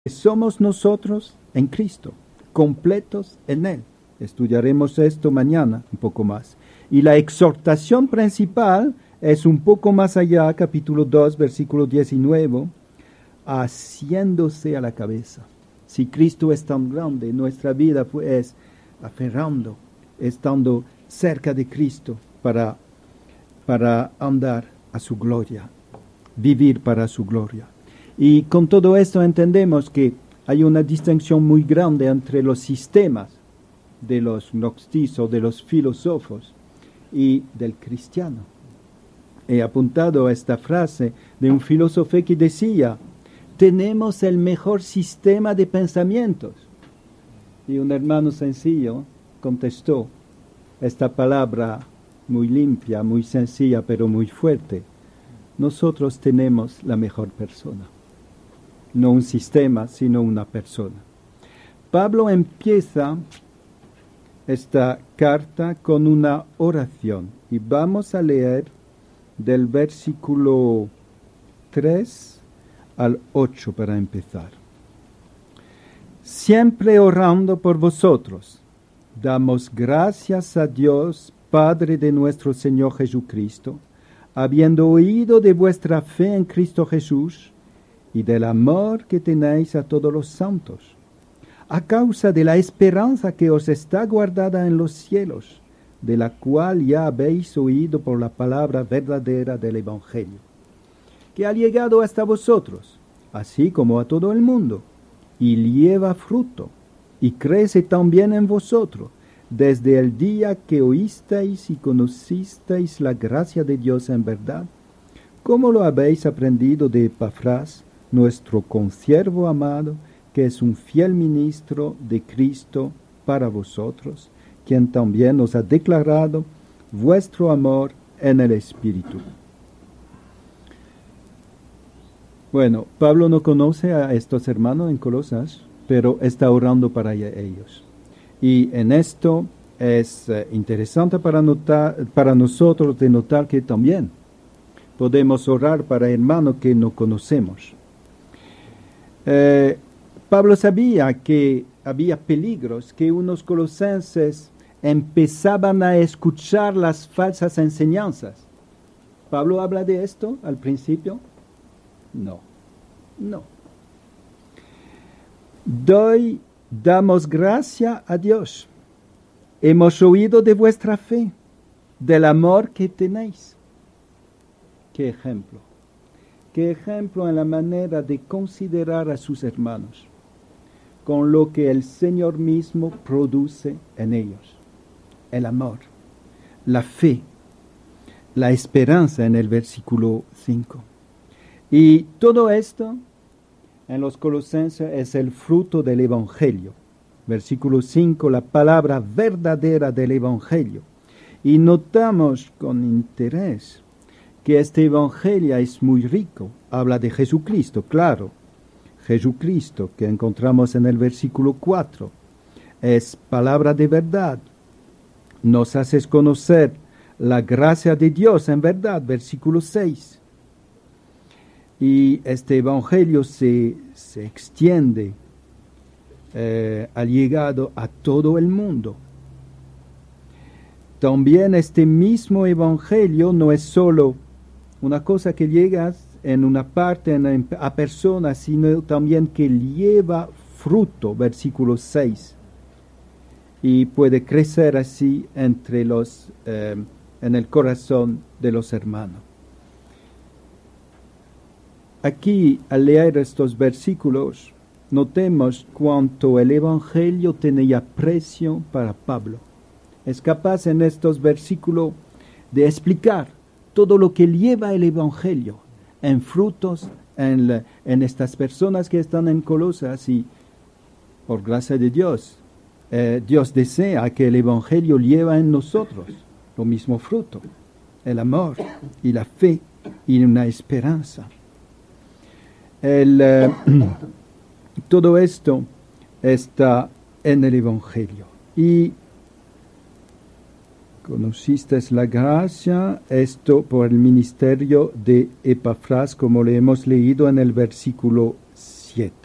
Somos nosotros en Cristo, completos en Él. Estudiaremos esto mañana un poco más. Y la exhortación principal es un poco más allá, capítulo 2, versículo 19, haciéndose a la cabeza. Si Cristo es tan grande, nuestra vida es aferrando, estando cerca de Cristo para andar a su gloria, vivir para su gloria. Y con todo esto entendemos que hay una distinción muy grande entre los sistemas de los gnosticistas, de los filósofos y del cristiano. He apuntado a esta frase de un filósofo que decía: tenemos el mejor sistema de pensamientos. Y un hermano sencillo contestó esta palabra muy limpia, muy sencilla, pero muy fuerte: nosotros tenemos la mejor persona. No un sistema, sino una persona. Pablo empieza esta carta con una oración y vamos a leer del versículo 3 al 8 para empezar. Siempre orando por vosotros, damos gracias a Dios, Padre de nuestro Señor Jesucristo, habiendo oído de vuestra fe en Cristo Jesús, y del amor que tenéis a todos los santos, a causa de la esperanza que os está guardada en los cielos, de la cual ya habéis oído por la palabra verdadera del Evangelio, que ha llegado hasta vosotros, así como a todo el mundo, y lleva fruto, y crece también en vosotros, desde el día que oísteis y conocisteis la gracia de Dios en verdad, como lo habéis aprendido de Epafras, nuestro consiervo amado, que es un fiel ministro de Cristo para vosotros, quien también os ha declarado vuestro amor en el Espíritu. Bueno, Pablo no conoce a estos hermanos en Colosas, pero está orando para ellos. Y en esto es interesante para nosotros de notar que también podemos orar para hermanos que no conocemos. Pablo sabía que había peligros, que unos colosenses empezaban a escuchar las falsas enseñanzas. ¿Pablo habla de esto al principio? No. Damos gracia a Dios. Hemos oído de vuestra fe, del amor que tenéis. ¡Qué ejemplo! ¡Qué ejemplo en la manera de considerar a sus hermanos, con lo que el Señor mismo produce en ellos! El amor, la fe, la esperanza en el versículo 5. Y todo esto en los colosenses es el fruto del Evangelio. Versículo 5, la palabra verdadera del Evangelio. Y notamos con interés que este Evangelio es muy rico. Habla de Jesucristo, claro. Jesucristo, que encontramos en el versículo 4, es palabra de verdad. Nos haces conocer la gracia de Dios en verdad, versículo 6. Y este Evangelio se extiende, ha llegado a todo el mundo. También este mismo Evangelio no es solo una cosa que llega en una parte a personas, sino también que lleva fruto, versículo 6, y puede crecer así entre en el corazón de los hermanos. Aquí, al leer estos versículos, notemos cuánto el Evangelio tenía precio para Pablo. Es capaz en estos versículos de explicar todo lo que lleva el Evangelio en frutos en estas personas que están en Colosas, y por gracia de Dios, Dios desea que el Evangelio lleve en nosotros lo mismo fruto, el amor y la fe y una esperanza. Todo esto está en el Evangelio. Y conociste la gracia, esto por el ministerio de Epafras, como le hemos leído en el versículo 7.